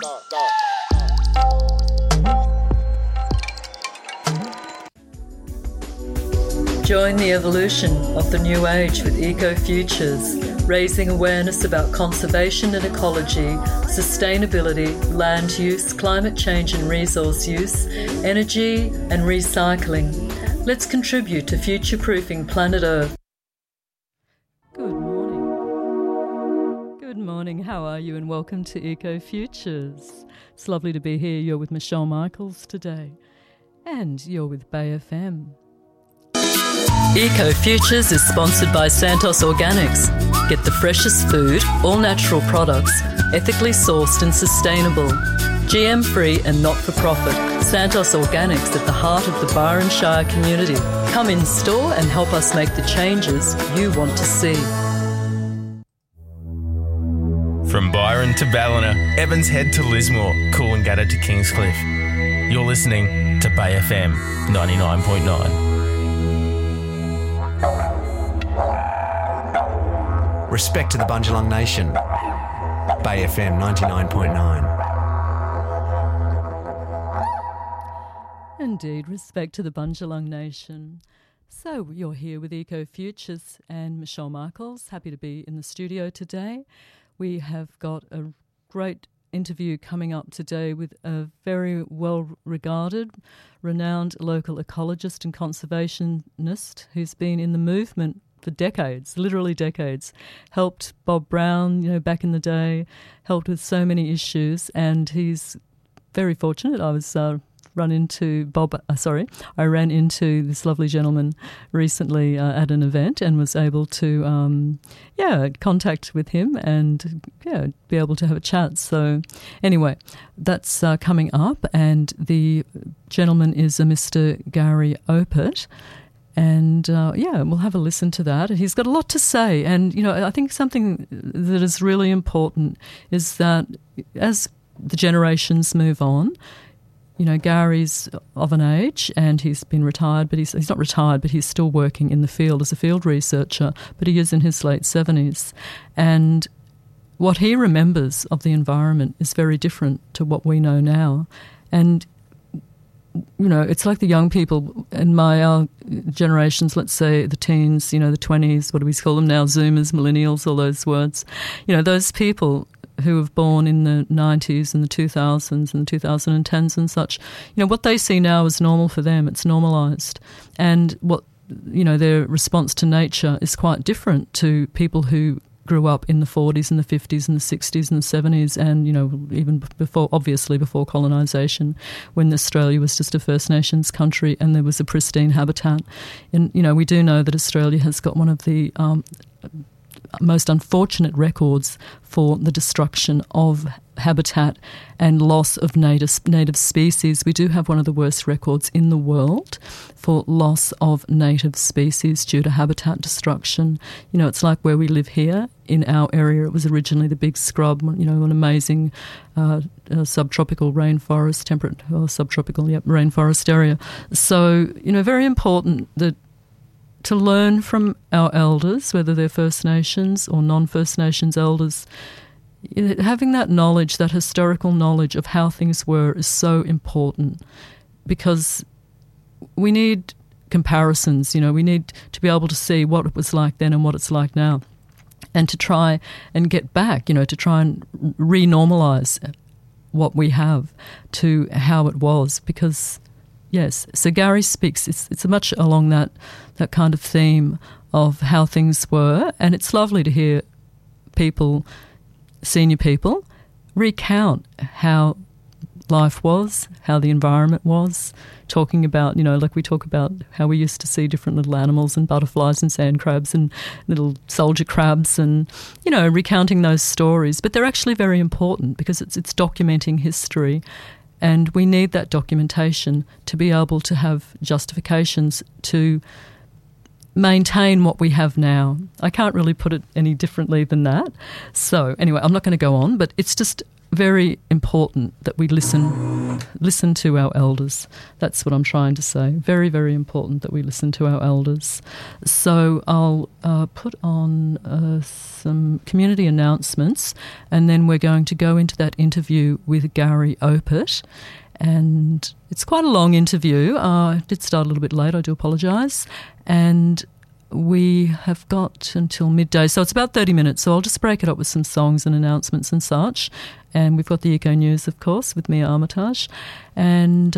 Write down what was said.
Join the evolution of the new age with Eco-Futures, raising awareness about conservation and ecology, sustainability, land use, climate change and resource use, energy and recycling. Let's contribute to future-proofing planet Earth. Good morning. Good morning. How are you? And welcome to Eco-Futures. It's lovely to be here. You're with Michelle Michaels today. And you're with Bay FM. Eco-Futures is sponsored by Santos Organics. Get the freshest food, all natural products, ethically sourced and sustainable. GM-free and not-for-profit. Santos Organics at the heart of the Byron Shire community. Come in store and help us make the changes you want to see. From Byron to Ballina, Evans Head to Lismore, Coolangatta to Kingscliff. You're listening to Bay FM 99.9. Respect to the Bundjalung Nation. Bay FM 99.9. Indeed, respect to the Bundjalung Nation. So you're here with Eco-Futures and Michelle Michaels. Happy to be in the studio today. We have got a great interview coming up today with a very well-regarded, renowned local ecologist and conservationist who's been in the movement for decades, literally decades, helped Bob Brown, back in the day, helped with so many issues, and he's very fortunate. I ran into this lovely gentleman recently at an event and was able to, contact with him and, be able to have a chat. So anyway, that's coming up, and the gentleman is a Mr. Gary Opert. And, we'll have a listen to that. He's got a lot to say. And, I think something that is really important is that as the generations move on, Gary's of an age and he's been retired, but he's not retired, but he's still working in the field as a field researcher, but he is in his late 70s. And what he remembers of the environment is very different to what we know now. And it's like the young people in our generations, let's say the teens, the 20s, what do we call them now, Zoomers, millennials, all those words. Those people who were born in the 90s and the 2000s and the 2010s and such, what they see now is normal for them. It's normalised. And what, their response to nature is quite different to people who grew up in the 40s and the 50s and the 60s and the 70s and, even before colonisation, when Australia was just a First Nations country and there was a pristine habitat. And, we do know that Australia has got one of the most unfortunate records for the destruction of habitat and loss of native species. We do have one of the worst records in the world for loss of native species due to habitat destruction. It's like where we live here in our area. It was originally the big scrub, an amazing subtropical rainforest, temperate or subtropical, rainforest area. So, very important that to learn from our elders, whether they're First Nations or non-First Nations elders, having that knowledge, that historical knowledge of how things were is so important, because we need comparisons, we need to be able to see what it was like then and what it's like now, and to try and get back, to try and re-normalise what we have to how it was, because yes, so Gary speaks, it's much along that kind of theme of how things were, and it's lovely to hear people, senior people, recount how life was, how the environment was, talking about, like we talk about how we used to see different little animals and butterflies and sand crabs and little soldier crabs and, recounting those stories. But they're actually very important because it's documenting history. And we need that documentation to be able to have justifications to maintain what we have now. I can't really put it any differently than that. So anyway, I'm not going to go on, but it's just very important that we listen to our elders. That's what I'm trying to say. Very, very important that we listen to our elders. So I'll put on some community announcements, and then we're going to go into that interview with Gary Opert. And it's quite a long interview. I did start a little bit late, I do apologise. And we have got until midday, so it's about 30 minutes. So I'll just break it up with some songs and announcements and such. And we've got the Eco News, of course, with Mia Armitage. And